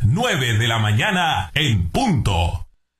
9 de la mañana en punto.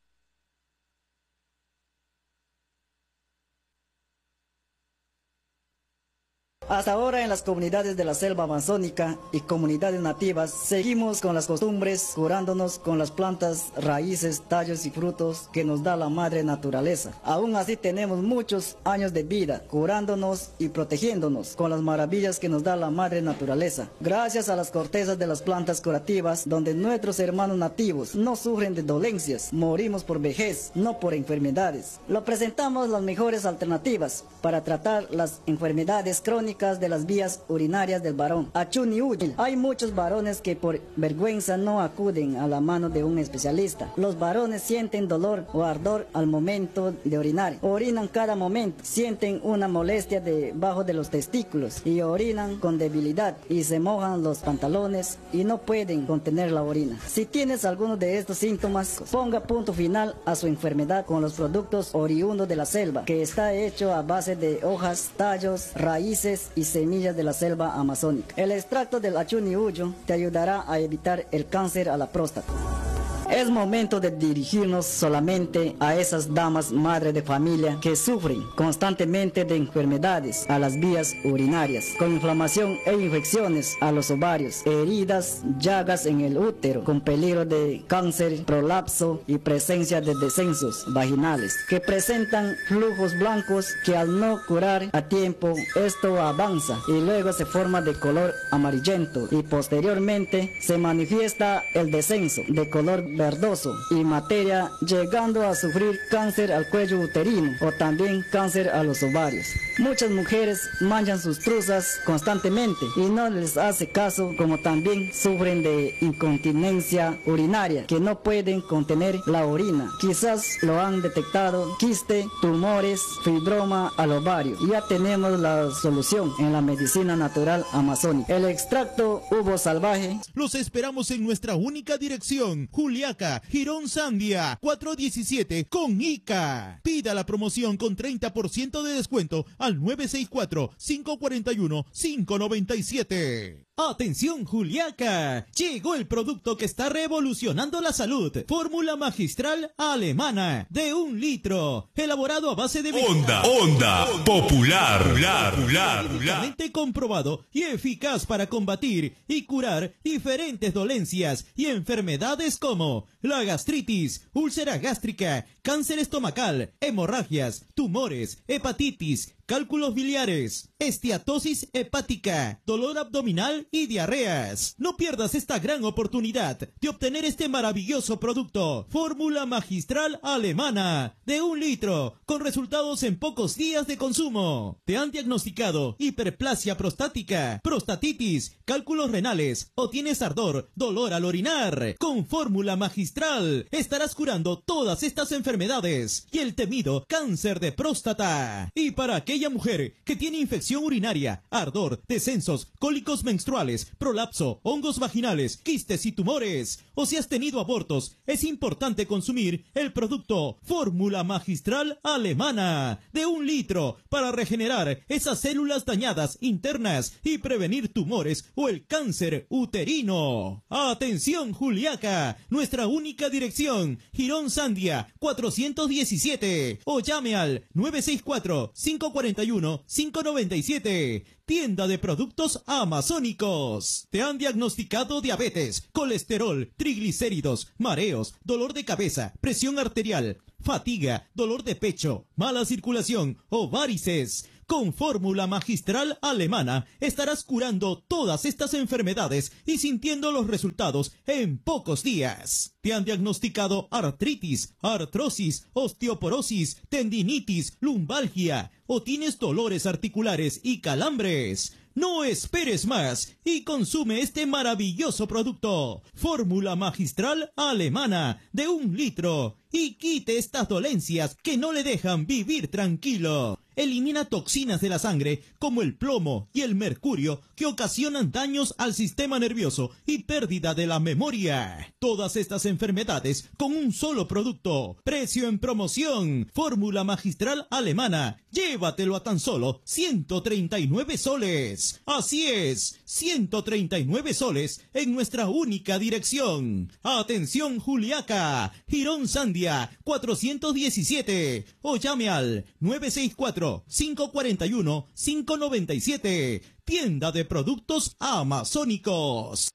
Hasta ahora en las comunidades de la selva amazónica y comunidades nativas seguimos con las costumbres curándonos con las plantas, raíces, tallos y frutos que nos da la madre naturaleza. Aún así tenemos muchos años de vida curándonos y protegiéndonos con las maravillas que nos da la madre naturaleza. Gracias a las cortezas de las plantas curativas donde nuestros hermanos nativos no sufren de dolencias, morimos por vejez, no por enfermedades. Lo presentamos las mejores alternativas para tratar las enfermedades crónicas de las vías urinarias del varón. Achuni Uy. Hay muchos varones que por vergüenza no acuden a la mano de un especialista. Los varones sienten dolor o ardor al momento de orinar. Orinan cada momento. Sienten una molestia debajo de los testículos y orinan con debilidad y se mojan los pantalones y no pueden contener la orina. Si tienes alguno de estos síntomas, ponga punto final a su enfermedad con los productos oriundos de la selva, que está hecho a base de hojas, tallos, raíces y semillas de la selva amazónica. El extracto del Achuni Uyo te ayudará a evitar el cáncer a la próstata. Es momento de dirigirnos solamente a esas damas madres de familia que sufren constantemente de enfermedades a las vías urinarias, con inflamación e infecciones a los ovarios, heridas, llagas en el útero, con peligro de cáncer, prolapso y presencia de descensos vaginales, que presentan flujos blancos que al no curar a tiempo, esto avanza y luego se forma de color amarillento y posteriormente se manifiesta el descenso de color verdoso y materia, llegando a sufrir cáncer al cuello uterino o también cáncer a los ovarios. Muchas mujeres manchan sus truzas constantemente y no les hace caso, como también sufren de incontinencia urinaria, que no pueden contener la orina. Quizás lo han detectado, quiste, tumores, fibroma al ovario. Ya tenemos la solución en la medicina natural amazónica. El extracto uvo salvaje. Los esperamos en nuestra única dirección, Juliaca, Girón Sandia, 417 con ICA. Pida la promoción con 30% de descuento al 964-541-597. Atención Juliaca, llegó el producto que está revolucionando la salud. Fórmula magistral alemana de 1 litro, elaborado a base de Onda popular. Científicamente comprobado y eficaz para combatir y curar diferentes dolencias y enfermedades como la gastritis, úlcera gástrica, cáncer estomacal, hemorragias, tumores, hepatitis, cálculos biliares, esteatosis hepática, dolor abdominal y diarreas. No pierdas esta gran oportunidad de obtener este maravilloso producto. Fórmula magistral alemana de 1 litro, con resultados en pocos días de consumo. ¿Te han diagnosticado hiperplasia prostática, prostatitis, cálculos renales o tienes ardor, dolor al orinar? Con fórmula magistral estarás curando todas estas enfermedades y el temido cáncer de próstata. Y para aquella mujer que tiene infección urinaria, ardor, descensos, cólicos menstruales, prolapso, hongos vaginales, quistes y tumores, o si has tenido abortos, es importante consumir el producto Fórmula Magistral Alemana de 1 litro para regenerar esas células dañadas internas y prevenir tumores o el cáncer uterino. Atención Juliaca, nuestra única dirección, Girón Sandia 417, o llame al 964-541-597. Tienda de productos amazónicos. ¿Te han diagnosticado diabetes, colesterol, triglicéridos, mareos, dolor de cabeza, presión arterial, fatiga, dolor de pecho, mala circulación o varices? Con Fórmula Magistral Alemana estarás curando todas estas enfermedades y sintiendo los resultados en pocos días. ¿Te han diagnosticado artritis, artrosis, osteoporosis, tendinitis, lumbalgia o tienes dolores articulares y calambres? No esperes más y consume este maravilloso producto. Fórmula Magistral Alemana de 1 litro y quite estas dolencias que no le dejan vivir tranquilo. Elimina toxinas de la sangre como el plomo y el mercurio que ocasionan daños al sistema nervioso y pérdida de la memoria. Todas estas enfermedades con un solo producto. Precio en promoción. Fórmula magistral alemana. Llévatelo a tan solo 139 soles. Así es, 139 soles en nuestra única dirección. Atención Juliaca, Girón Sandia, 417. O llame al 964-541-597. Tienda de productos amazónicos.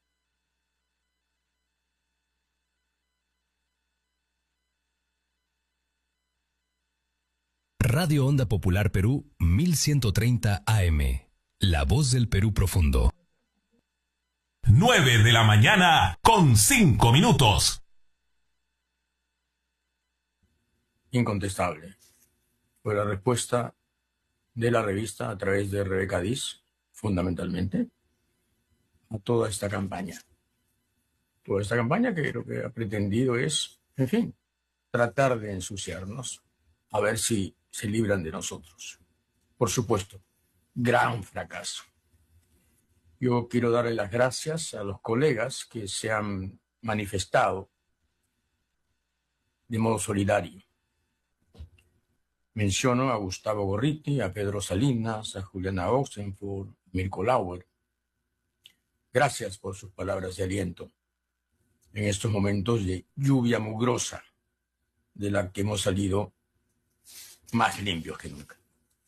Radio Onda Popular Perú 1130 AM. La voz del Perú profundo. 9 de la mañana con 5 minutos. Incontestable fue la respuesta de la revista a través de Rebeca Diz, fundamentalmente, a toda esta campaña. Toda esta campaña que lo que ha pretendido es, en fin, tratar de ensuciarnos, a ver si se libran de nosotros. Por supuesto, gran fracaso. Yo quiero darle las gracias a los colegas que se han manifestado de modo solidario. Menciono a Gustavo Gorriti, a Pedro Salinas, a Juliana Oxenford, Mirko Lauer. Gracias por sus palabras de aliento en estos momentos de lluvia mugrosa de la que hemos salido más limpios que nunca.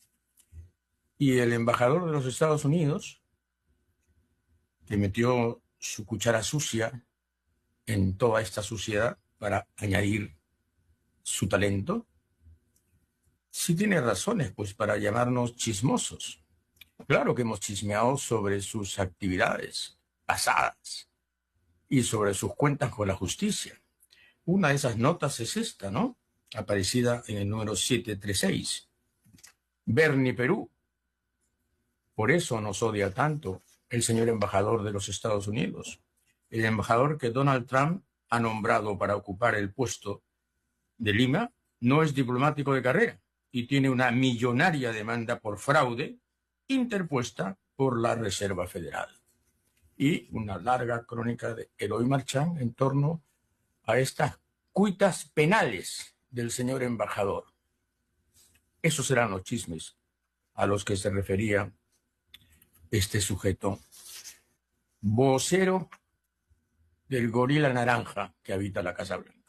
Y el embajador de los Estados Unidos, que metió su cuchara sucia en toda esta suciedad para añadir su talento, sí tiene razones, pues, para llamarnos chismosos. Claro que hemos chismeado sobre sus actividades pasadas y sobre sus cuentas con la justicia. Una de esas notas es esta, ¿no? Aparecida en el número 736. Bernie Perú. Por eso nos odia tanto el señor embajador de los Estados Unidos. El embajador que Donald Trump ha nombrado para ocupar el puesto de Lima no es diplomático de carrera y tiene una millonaria demanda por fraude interpuesta por la Reserva Federal. Y una larga crónica de Eloy Marchand en torno a estas cuitas penales del señor embajador. Esos eran los chismes a los que se refería este sujeto, vocero del gorila naranja que habita la Casa Blanca.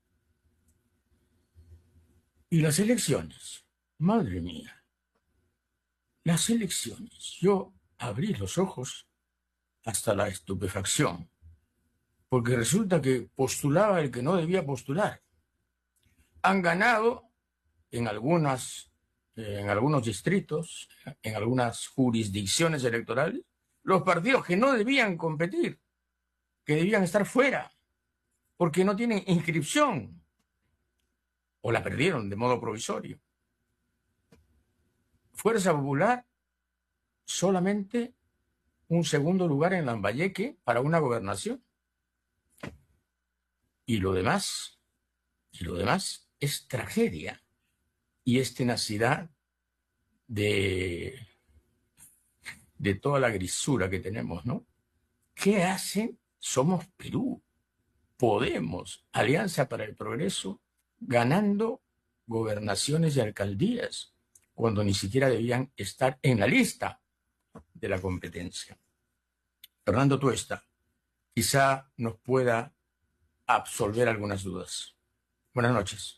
Y las elecciones, madre mía, las elecciones. Yo abrí los ojos hasta la estupefacción, porque resulta que postulaba el que no debía postular. Han ganado en algunos distritos, en algunas jurisdicciones electorales, los partidos que no debían competir, que debían estar fuera, porque no tienen inscripción, o la perdieron de modo provisorio. Fuerza Popular, solamente un segundo lugar en Lambayeque para una gobernación. Y lo demás es tragedia y es tenacidad de toda la grisura que tenemos, ¿no? ¿Qué hacen? Somos Perú, Podemos, Alianza para el Progreso, ganando gobernaciones y alcaldías, cuando ni siquiera debían estar en la lista de la competencia. Fernando Tuesta quizá nos pueda absolver algunas dudas. Buenas noches.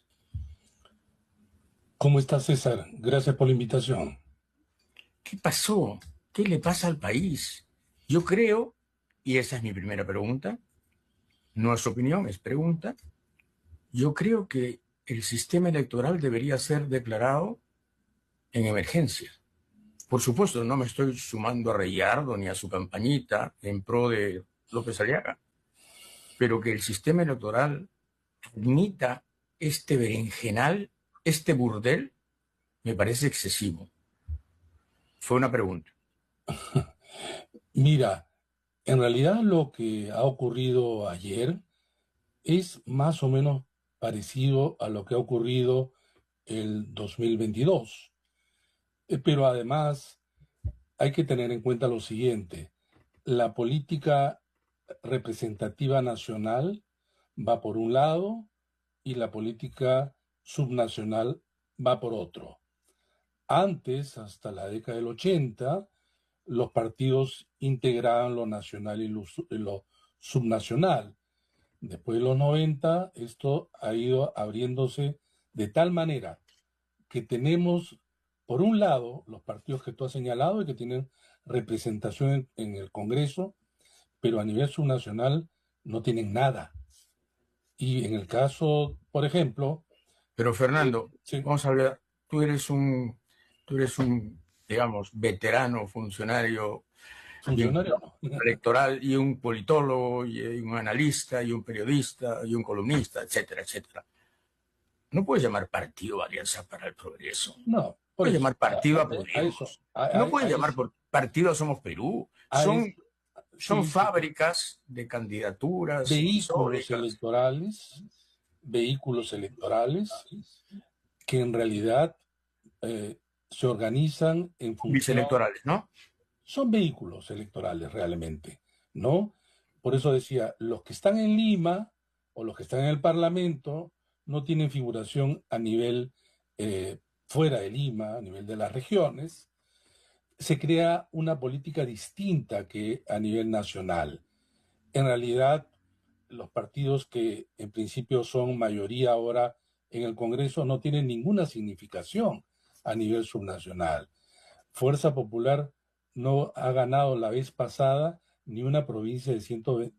¿Cómo está, César? Gracias por la invitación. ¿Qué pasó? ¿Qué le pasa al país? Yo creo, y esa es mi primera pregunta, no es opinión, es pregunta, yo creo que el sistema electoral debería ser declarado en emergencia. Por supuesto, no me estoy sumando a Reyardo ni a su campañita en pro de López Aliaga, pero que el sistema electoral admita este berenjenal, este burdel, me parece excesivo. Fue una pregunta. Mira, en realidad lo que ha ocurrido ayer es más o menos parecido a lo que ha ocurrido el 2022. Pero además hay que tener en cuenta lo siguiente: la política representativa nacional va por un lado y la política subnacional va por otro. Antes, hasta la década del 80, los partidos integraban lo nacional y lo subnacional. Después de los 90, esto ha ido abriéndose de tal manera que tenemos, por un lado, los partidos que tú has señalado y que tienen representación en el Congreso, pero a nivel subnacional no tienen nada. Y en el caso, por ejemplo... Pero Fernando, sí. Vamos a ver, tú eres un, digamos, veterano funcionario electoral y un politólogo y un analista y un periodista y un columnista, etcétera, etcétera. No puedes llamar partido Alianza para el Progreso. No. Puedes llamar partido a Podemos. No puedes llamar por partido Somos Perú. Son fábricas de candidaturas. Vehículos electorales que en realidad se organizan en función... Viceelectorales, ¿no? Son vehículos electorales realmente, ¿no? Por eso decía, los que están en Lima o los que están en el Parlamento no tienen figuración a nivel fuera de Lima, a nivel de las regiones. Se crea una política distinta que a nivel nacional. En realidad, los partidos que en principio son mayoría ahora en el Congreso no tienen ninguna significación a nivel subnacional. Fuerza Popular no ha ganado la vez pasada ni una provincia de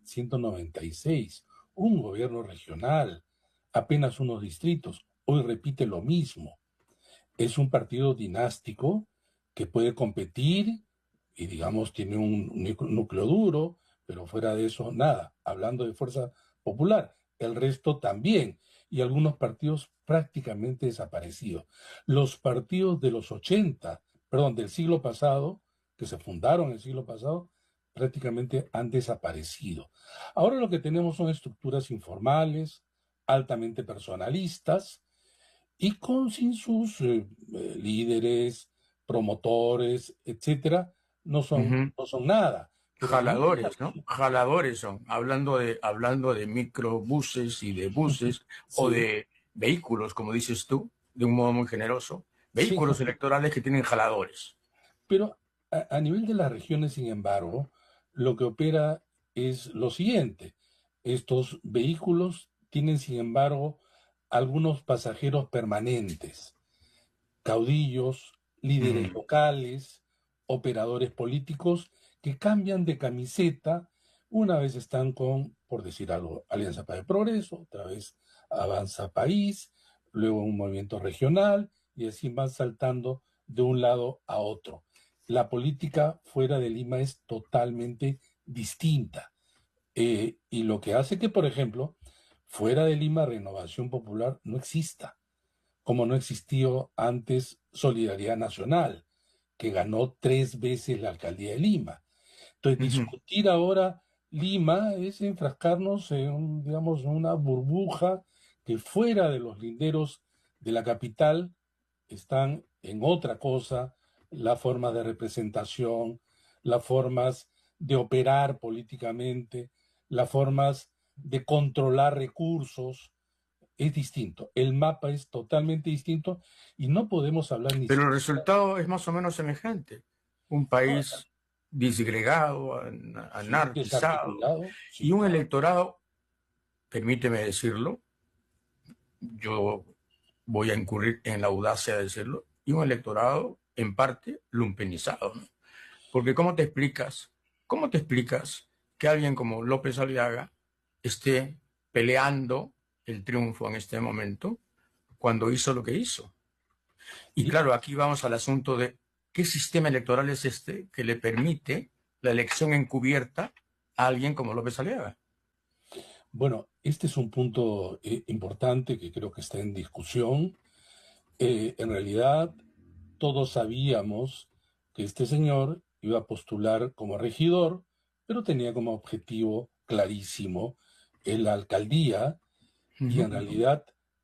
196, un gobierno regional, apenas unos distritos. Hoy repite lo mismo. Es un partido dinástico que puede competir y, digamos, tiene un núcleo duro, pero fuera de eso, nada. Hablando de Fuerza Popular, el resto también. Y algunos partidos prácticamente desaparecidos. Los partidos de los 80, del siglo pasado, que se fundaron el siglo pasado, prácticamente han desaparecido. Ahora lo que tenemos son estructuras informales, altamente personalistas, y sin sus líderes, promotores, etcétera, no son nada. Jaladores, ¿no? Jaladores son, hablando de microbuses y de buses, sí, o de vehículos, como dices tú, de un modo muy generoso, vehículos electorales que tienen jaladores. Pero a nivel de las regiones, sin embargo, lo que opera es lo siguiente. Estos vehículos tienen, sin embargo, algunos pasajeros permanentes, caudillos, líderes locales, operadores políticos que cambian de camiseta. Una vez están con, por decir algo, Alianza para el Progreso, otra vez Avanza País, luego un movimiento regional, y así van saltando de un lado a otro. La política fuera de Lima es totalmente distinta. Y lo que hace que, por ejemplo, fuera de Lima, Renovación Popular no exista, como no existió antes Solidaridad Nacional, que ganó 3 veces la alcaldía de Lima. Entonces, discutir ahora Lima es enfrascarnos en, digamos, una burbuja que fuera de los linderos de la capital están en otra cosa, las formas de representación, las formas de operar políticamente, las formas de controlar recursos. Es distinto, el mapa es totalmente distinto y no podemos hablar ni... Pero el resultado es más o menos semejante. Un país disgregado, anarquizado, y un electorado, permíteme decirlo, yo voy a incurrir en la audacia de decirlo, y un electorado en parte lumpenizado, ¿no? Porque ¿cómo te explicas que alguien como López Aliaga esté peleando el triunfo en este momento cuando hizo lo que hizo? Y claro, aquí vamos al asunto de qué sistema electoral es este que le permite la elección encubierta a alguien como López Aliaga. Bueno, este es un punto importante que creo que está en discusión. En realidad, todos sabíamos que este señor iba a postular como regidor, pero tenía como objetivo clarísimo la alcaldía, y en realidad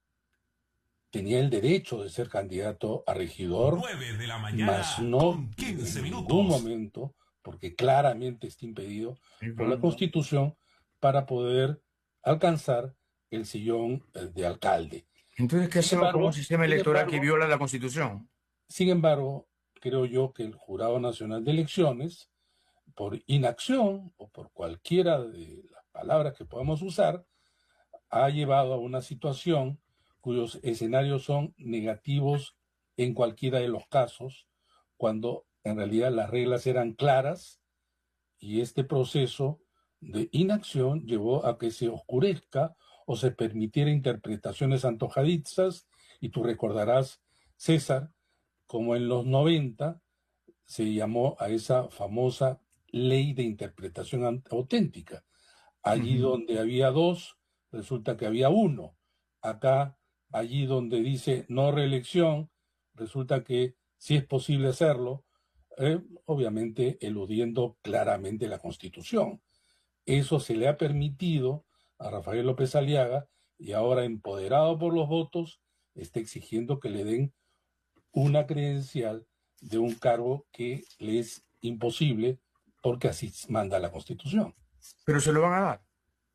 tenía el derecho de ser candidato a regidor, 9 de la mañana, mas no con 15 en minutos. ningún momento, porque claramente está impedido por la Constitución, para poder alcanzar el sillón de alcalde. Entonces, ¿qué hacemos con un sistema electoral que viola la Constitución? Sin embargo, creo yo que el Jurado Nacional de Elecciones, por inacción o por cualquiera de las palabras que podamos usar, ha llevado a una situación cuyos escenarios son negativos en cualquiera de los casos, cuando en realidad las reglas eran claras y este proceso de inacción llevó a que se oscurezca o se permitiera interpretaciones antojadizas, y tú recordarás, César, como en los 90 se llamó a esa famosa ley de interpretación auténtica. Allí donde había dos, resulta que había uno. Acá, allí donde dice no reelección, resulta que sí es posible hacerlo, obviamente eludiendo claramente la Constitución. Eso se le ha permitido a Rafael López Aliaga, y ahora, empoderado por los votos, está exigiendo que le den una credencial de un cargo que le es imposible porque así manda la Constitución. Pero se lo van a dar.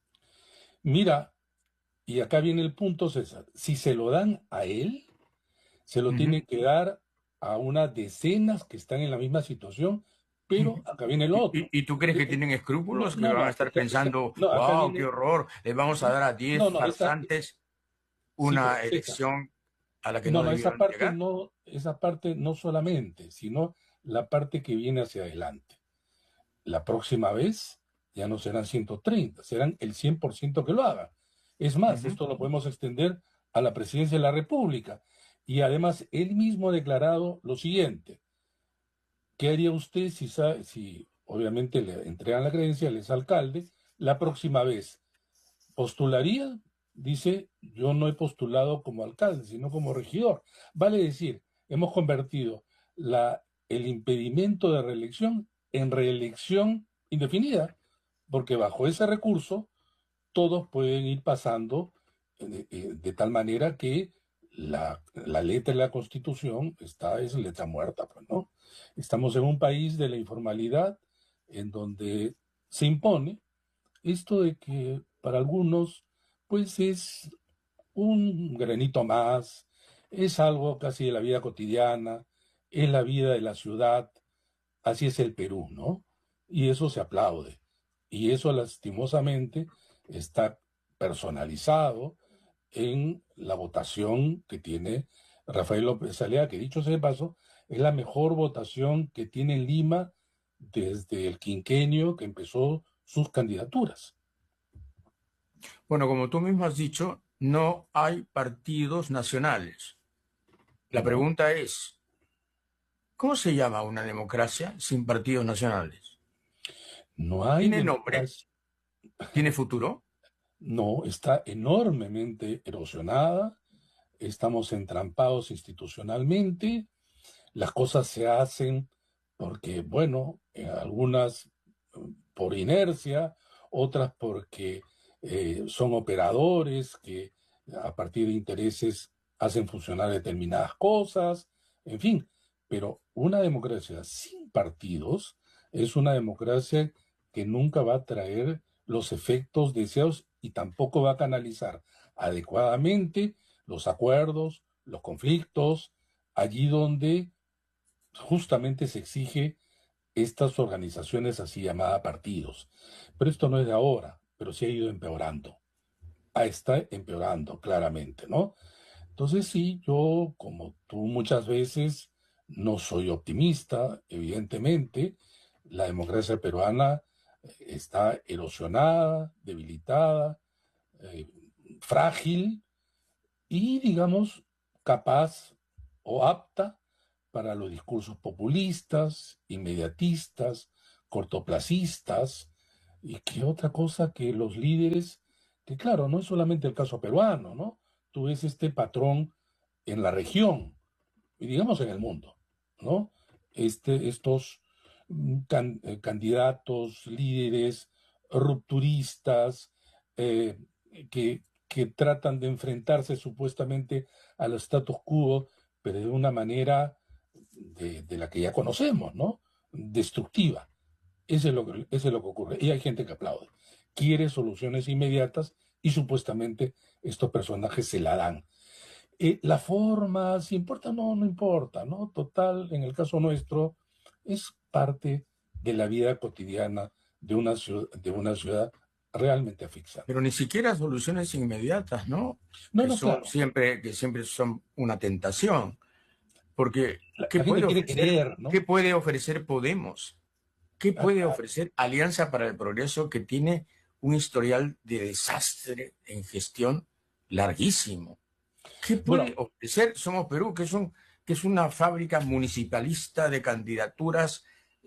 Mira, y acá viene el punto, César. Si se lo dan a él, se lo tienen que dar a unas decenas que están en la misma situación, pero acá viene lo otro. ¿Y tú crees que tienen escrúpulos? Que van a estar pensando, wow, qué horror, les vamos a dar a 10 farsantes una elección a la que no debieron llegar. Esa parte no solamente, sino la parte que viene hacia adelante. La próxima vez ya no serán 130, serán el 100% que lo haga. Es más, esto lo podemos extender a la presidencia de la República. Y además, él mismo ha declarado lo siguiente: ¿qué haría usted si obviamente le entregan la credencial, es alcalde, la próxima vez? ¿Postularía? Dice, yo no he postulado como alcalde, sino como regidor. Vale decir, hemos convertido el impedimento de reelección en reelección indefinida, porque bajo ese recurso todos pueden ir pasando de tal manera que la letra de la Constitución es letra muerta, pues, ¿no? Estamos en un país de la informalidad en donde se impone esto de que para algunos pues es un granito más, es algo casi de la vida cotidiana, es la vida de la ciudad, así es el Perú, ¿no? Y eso se aplaude. Y eso lastimosamente está personalizado en la votación que tiene Rafael López Aliaga, que dicho sea de paso, es la mejor votación que tiene Lima desde el quinquenio que empezó sus candidaturas. Bueno, como tú mismo has dicho, no hay partidos nacionales. La pregunta es, ¿cómo se llama una democracia sin partidos nacionales? No hay. ¿Tiene nombre? ¿Tiene futuro? No, está enormemente erosionada, estamos entrampados institucionalmente, las cosas se hacen porque, bueno, algunas por inercia, otras porque son operadores que a partir de intereses hacen funcionar determinadas cosas, en fin, pero una democracia sin partidos es una democracia que nunca va a traer los efectos deseados y tampoco va a canalizar adecuadamente los acuerdos, los conflictos, allí donde justamente se exige estas organizaciones así llamadas partidos. Pero esto no es de ahora, pero sí ha ido empeorando. Está empeorando claramente, ¿no? Entonces sí, yo, como tú muchas veces, no soy optimista, evidentemente. La democracia peruana está erosionada, debilitada, frágil y, digamos, capaz o apta para los discursos populistas, inmediatistas, cortoplacistas, y qué otra cosa que los líderes, que claro, no es solamente el caso peruano, ¿no? Tú ves este patrón en la región y digamos en el mundo, ¿no? Estos candidatos, líderes rupturistas que tratan de enfrentarse supuestamente al status quo, pero de una manera de la que ya conocemos, ¿no? Destructiva. Eso es lo que ocurre. Y hay gente que aplaude. Quiere soluciones inmediatas y supuestamente estos personajes se la dan. La forma, si importa, no importa, ¿no? Total, en el caso nuestro, es parte de la vida cotidiana de una ciudad realmente asfixiante. Pero ni siquiera soluciones inmediatas, ¿no? Claro. Que siempre son una tentación. Porque, La gente quiere querer, ¿no? ¿qué puede ofrecer Podemos? ¿Qué puede Claro. ofrecer Alianza para el Progreso, que tiene un historial de desastre en gestión larguísimo? ¿Qué puede ofrecer Somos Perú, que es una fábrica municipalista de candidaturas,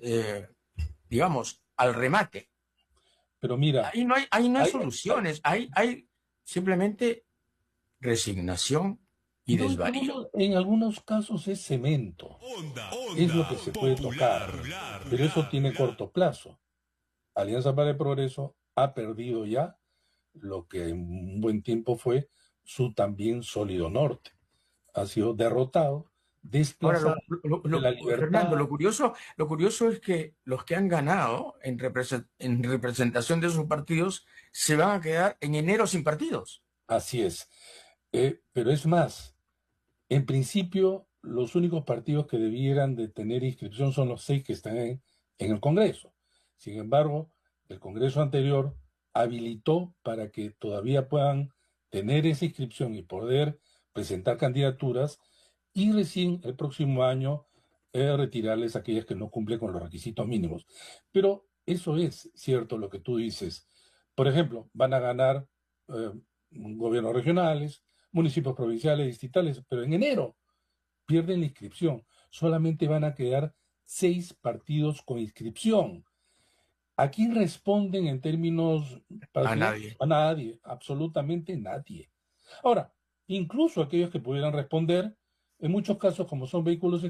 digamos, al remate? Pero mira, ahí no hay soluciones, hay simplemente resignación y desvarío. En algunos casos es cemento, es lo que se puede tocar, pero eso tiene corto plazo. Alianza para el Progreso ha perdido ya lo que en un buen tiempo fue su también sólido norte. Ha sido derrotado, desplazado de la libertad. Fernando, lo curioso es que los que han ganado en representación de sus partidos se van a quedar en enero sin partidos. Así es. Pero es más, en principio, los únicos partidos que debieran de tener inscripción son los 6 que están en el Congreso. Sin embargo, el Congreso anterior habilitó para que todavía puedan tener esa inscripción y poder presentar candidaturas, y recién el próximo año retirarles aquellas que no cumplen con los requisitos mínimos. Pero eso es cierto lo que tú dices. Por ejemplo, van a ganar gobiernos regionales, municipios provinciales, distritales, pero en enero pierden la inscripción. Solamente van a quedar 6 partidos con inscripción. ¿A quién responden en términos? A nadie. A nadie, absolutamente nadie. Ahora, incluso aquellos que pudieran responder, en muchos casos, como son vehículos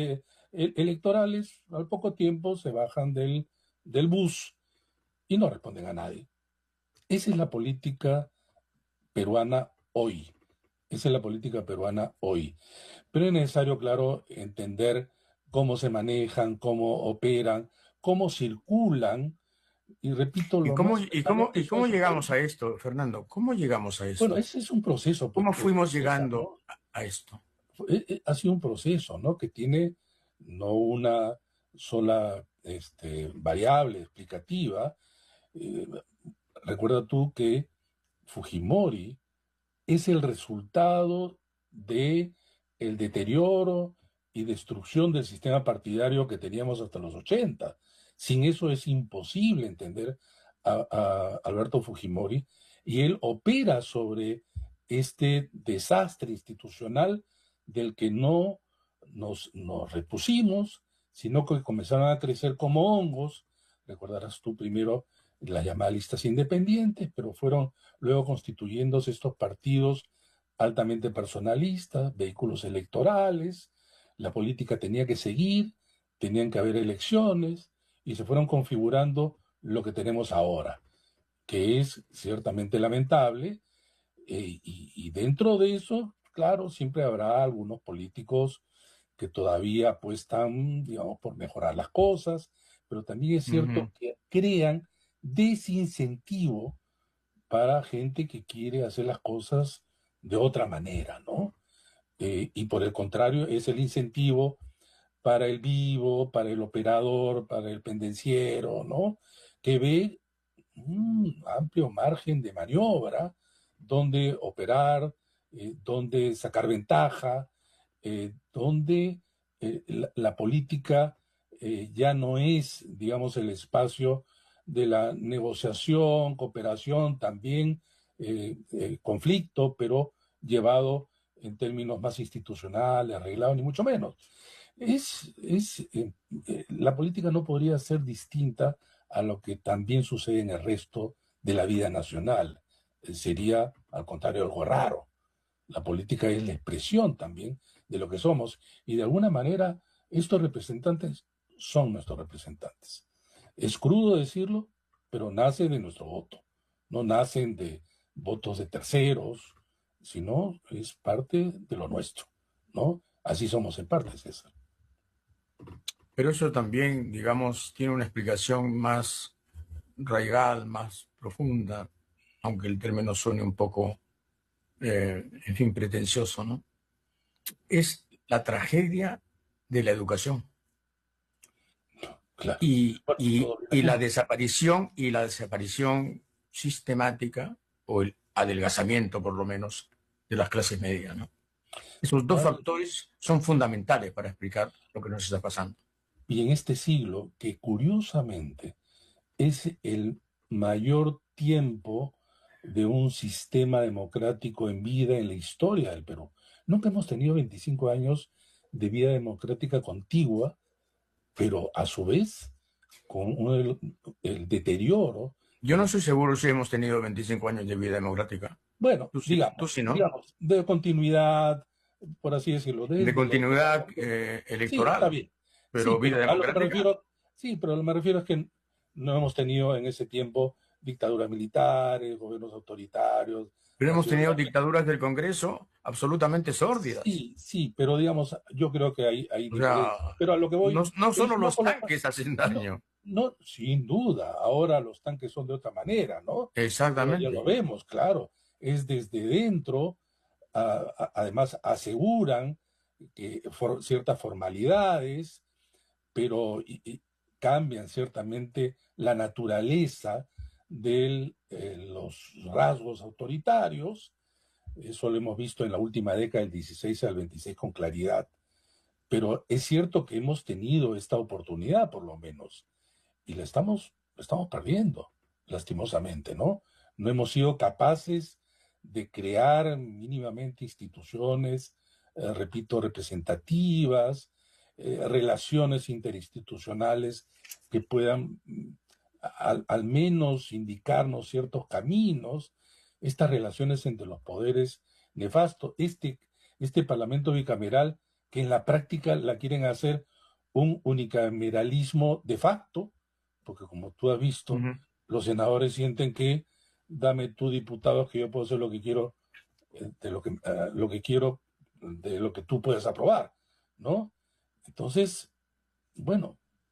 electorales, al poco tiempo se bajan del bus y no responden a nadie. Esa es la política peruana hoy. Esa es la política peruana hoy. Pero es necesario, claro, entender cómo se manejan, cómo operan, cómo circulan. Y repito, ¿Y cómo llegamos a esto, Fernando? ¿Cómo llegamos a esto? Bueno, ese es un proceso. ¿Cómo fuimos llegando a esto? Ha sido un proceso, ¿no? Que tiene no una sola variable explicativa. Recuerda tú que Fujimori es el resultado de el deterioro y destrucción del sistema partidario que teníamos hasta los 80. Sin eso es imposible entender a Alberto Fujimori, y él opera sobre este desastre institucional del que no nos repusimos, sino que comenzaron a crecer como hongos. Recordarás tú primero las llamadas listas independientes, pero fueron luego constituyéndose estos partidos altamente personalistas, vehículos electorales. La política tenía que seguir, tenían que haber elecciones, y se fueron configurando lo que tenemos ahora, que es ciertamente lamentable. Y dentro de eso, claro, siempre habrá algunos políticos que todavía apuestan, digamos, por mejorar las cosas, pero también es cierto que crean desincentivo para gente que quiere hacer las cosas de otra manera, ¿no? Y por el contrario, es el incentivo para el vivo, para el operador, para el pendenciero, ¿no? Que ve un amplio margen de maniobra donde operar, donde sacar ventaja, donde la política ya no es, digamos, el espacio de la negociación, cooperación, también conflicto, pero llevado en términos más institucionales, arreglado, ni mucho menos. La política no podría ser distinta a lo que también sucede en el resto de la vida nacional. Sería, al contrario, algo raro. La política es la expresión también de lo que somos, y de alguna manera estos representantes son nuestros representantes. Es crudo decirlo, pero nace de nuestro voto. No nacen de votos de terceros, sino es parte de lo nuestro, ¿no? Así somos en parte, César. Pero eso también, digamos, tiene una explicación más radical, más profunda. aunque el término suene un poco, en fin, pretencioso, ¿no? Es la tragedia de la educación. Claro. Y la desaparición sistemática, o el adelgazamiento por lo menos, de las clases medias, ¿no? Esos dos factores son fundamentales para explicar lo que nos está pasando. Y en este siglo, que curiosamente es el mayor tiempo de un sistema democrático en vida en la historia del Perú. Nunca hemos tenido 25 años de vida democrática contigua, pero a su vez con el deterioro. Yo no estoy seguro si hemos tenido 25 años de vida democrática. Bueno, tú sí, ¿no? Digamos, de continuidad, por así decirlo. De continuidad electoral. Sí, está bien. Pero sí, vida democrática. Pero me refiero es que no hemos tenido en ese tiempo dictaduras militares, gobiernos autoritarios. Pero hemos tenido dictaduras del Congreso absolutamente sórdidas. Sí, pero digamos, yo creo que hay o sea, pero a lo que voy... No solo los tanques hacen daño. No, sin duda. Ahora los tanques son de otra manera, ¿no? Exactamente. Pero ya lo vemos, claro. Es desde dentro, además aseguran que ciertas formalidades, pero cambian ciertamente la naturaleza de los rasgos autoritarios. Eso lo hemos visto en la última década, del 16 al 26, con claridad. Pero es cierto que hemos tenido esta oportunidad, por lo menos, y la estamos perdiendo, lastimosamente, ¿no? No hemos sido capaces de crear mínimamente instituciones, repito, representativas, relaciones interinstitucionales que puedan al menos indicarnos ciertos caminos. Estas relaciones entre los poderes nefastos, este Parlamento bicameral, que en la práctica la quieren hacer un unicameralismo de facto, porque como tú has visto, los senadores sienten que dame tú diputados que yo puedo hacer lo que quiero, de lo que quiero, de lo que tú puedes aprobar, ¿no? Entonces, bueno,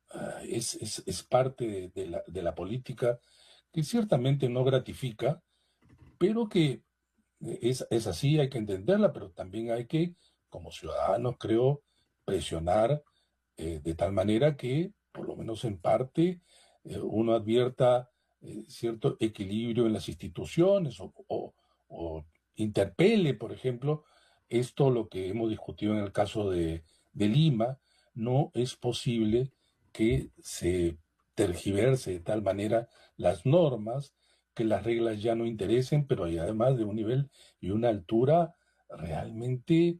es parte de la política que ciertamente no gratifica, pero que es así, hay que entenderla, pero también hay que, como ciudadanos, creo, presionar de tal manera que, por lo menos en parte, uno advierta cierto equilibrio en las instituciones o interpele, por ejemplo, esto lo que hemos discutido en el caso de Lima. No es posible que se tergiverse de tal manera las normas, que las reglas ya no interesen, pero hay además de un nivel y una altura realmente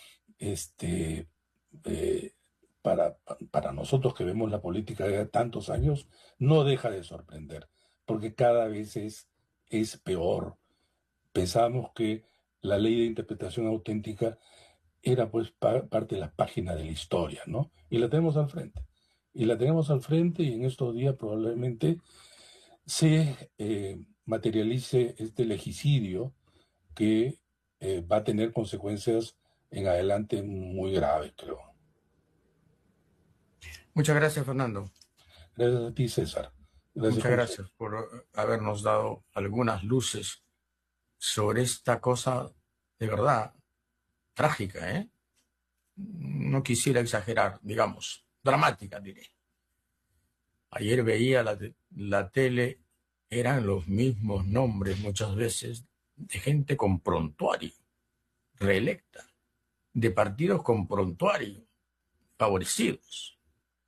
para nosotros que vemos la política de tantos años, no deja de sorprender, porque cada vez es peor. Pensábamos que la ley de interpretación auténtica era pues parte de la página de la historia, ¿no? Y la tenemos al frente. Y en estos días probablemente se materialice este legicidio que va a tener consecuencias en adelante muy graves, creo. Muchas gracias, Fernando. Gracias a ti, César. Muchas gracias por habernos dado algunas luces sobre esta cosa de verdad trágica, ¿eh? No quisiera exagerar, digamos, dramática, diré. Ayer veía la tele, eran los mismos nombres muchas veces de gente con prontuario, reelecta, de partidos con prontuario, favorecidos.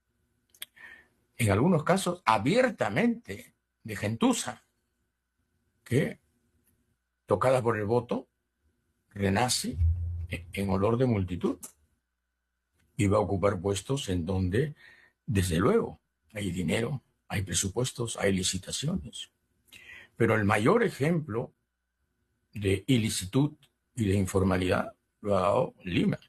En algunos casos, abiertamente, de gentuza, que, tocada por el voto, renace en olor de multitud y va a ocupar puestos en donde, desde luego, hay dinero, hay presupuestos, hay licitaciones. Pero el mayor ejemplo de ilicitud y de informalidad lo ha dado Lima,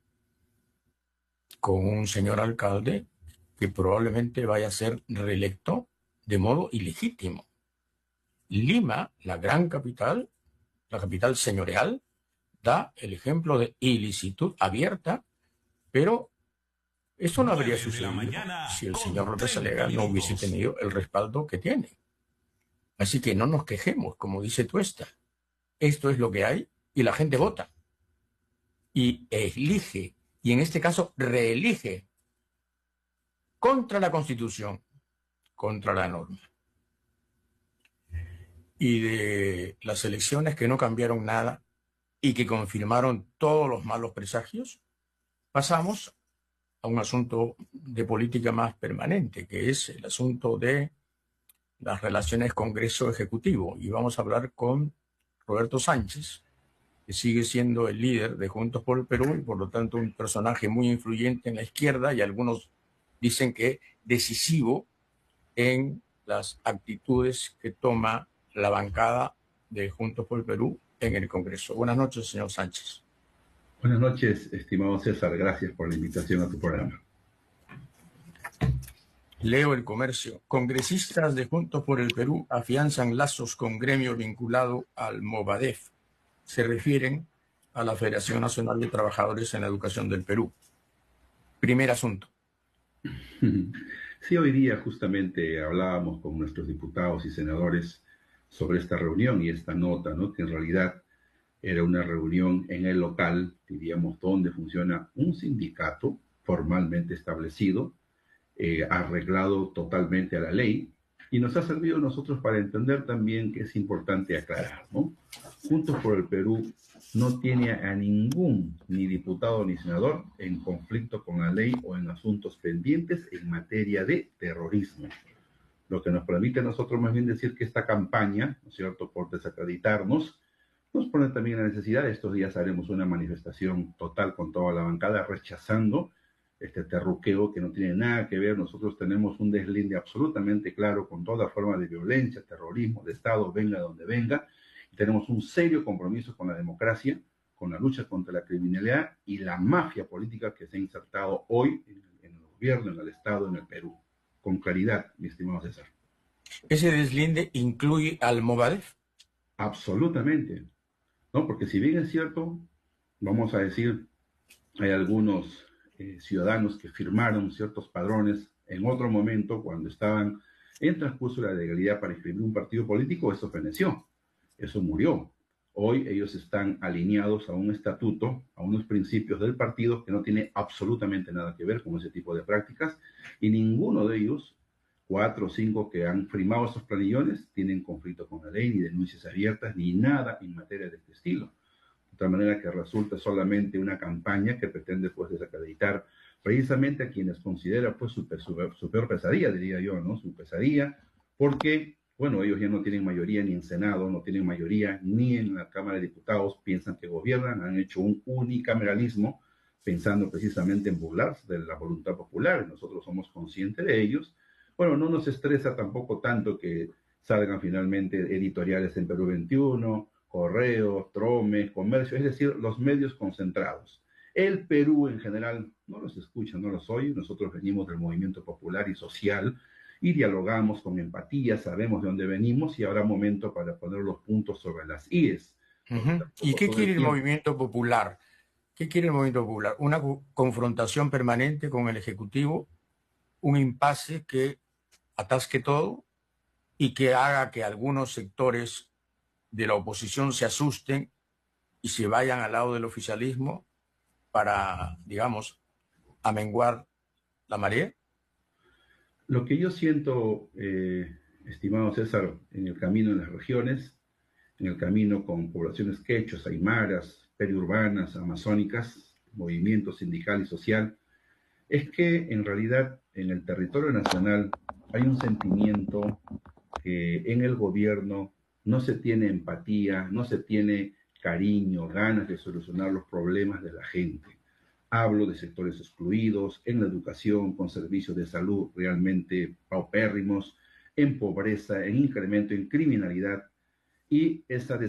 con un señor alcalde que probablemente vaya a ser reelecto de modo ilegítimo. Lima, la gran capital, la capital señorial, da el ejemplo de ilicitud abierta, pero esto no habría sucedido si el señor López Aliaga no hubiese tenido el respaldo que tiene. Así que no nos quejemos, como dice Tuesta. Esto es lo que hay y la gente vota. Y elige, y en este caso reelige, contra la Constitución, contra la norma. Y de las elecciones que no cambiaron nada y que confirmaron todos los malos presagios, pasamos a un asunto de política más permanente, que es el asunto de las relaciones Congreso-Ejecutivo. Y vamos a hablar con Roberto Sánchez, que sigue siendo el líder de Juntos por el Perú y por lo tanto un personaje muy influyente en la izquierda y algunos dicen que decisivo en las actitudes que toma la bancada de Juntos por el Perú en el Congreso. Buenas noches, señor Sánchez. Buenas noches, estimado César. Gracias por la invitación a tu programa. Leo El Comercio. Congresistas de Juntos por el Perú afianzan lazos con gremio vinculado al Movadef. Se refieren a la Federación Nacional de Trabajadores en la Educación del Perú. Primer asunto. Sí, hoy día justamente hablábamos con nuestros diputados y senadores sobre esta reunión y esta nota, ¿no? Que en realidad era una reunión en el local, diríamos, donde funciona un sindicato formalmente establecido, arreglado totalmente a la ley, y nos ha servido a nosotros para entender también que es importante aclarar, ¿no? Juntos por el Perú no tiene a ningún, ni diputado ni senador, en conflicto con la ley o en asuntos pendientes en materia de terrorismo. Lo que nos permite a nosotros más bien decir que esta campaña, ¿no es cierto?, por desacreditarnos, nos pone también la necesidad. Estos días haremos una manifestación total con toda la bancada rechazando este terruqueo que no tiene nada que ver. Nosotros tenemos un deslinde absolutamente claro con toda forma de violencia, terrorismo, de Estado, venga donde venga. Y tenemos un serio compromiso con la democracia, con la lucha contra la criminalidad y la mafia política que se ha insertado hoy en el gobierno, en el Estado, en el Perú. Con claridad, mi estimado César. ¿Ese deslinde incluye al Movadef? Absolutamente. ¿No? Porque si bien es cierto, vamos a decir, hay algunos ciudadanos que firmaron ciertos padrones en otro momento cuando estaban en transcurso de la legalidad para inscribir un partido político, eso feneció, eso murió. Hoy ellos están alineados a un estatuto, a unos principios del partido que no tiene absolutamente nada que ver con ese tipo de prácticas, y ninguno de ellos, 4 o 5 que han firmado esos planillones, tienen conflicto con la ley, ni denuncias abiertas, ni nada en materia de este estilo. De tal manera que resulta solamente una campaña que pretende pues desacreditar precisamente a quienes considera pues su peor pesadilla, diría yo, ¿no? Su pesadilla, porque, bueno, ellos ya no tienen mayoría ni en Senado, no tienen mayoría ni en la Cámara de Diputados, piensan que gobiernan, han hecho un unicameralismo pensando precisamente en burlarse de la voluntad popular. Nosotros somos conscientes de ellos. Bueno, no nos estresa tampoco tanto que salgan finalmente editoriales en Perú 21, Correo, Trome, Comercio, es decir, los medios concentrados. El Perú en general no los escucha, no los oye. Nosotros venimos del movimiento popular y social y dialogamos con empatía, sabemos de dónde venimos y habrá momento para poner los puntos sobre las IES. ¿Y qué quiere el movimiento popular? ¿Qué quiere el movimiento popular? ¿Una confrontación permanente con el Ejecutivo? ¿Un impasse que atasque todo y que haga que algunos sectores de la oposición se asusten y se vayan al lado del oficialismo para, digamos, amenguar la marea? Lo que yo siento, estimado César, en el camino en las regiones, en el camino con poblaciones quechuas, aymaras, periurbanas, amazónicas, movimiento sindical y social, es que en realidad en el territorio nacional hay un sentimiento que en el gobierno no se tiene empatía, no se tiene cariño, ganas de solucionar los problemas de la gente. Hablo de sectores excluidos, en la educación, con servicios de salud realmente paupérrimos, en pobreza, en incremento, en criminalidad, y esa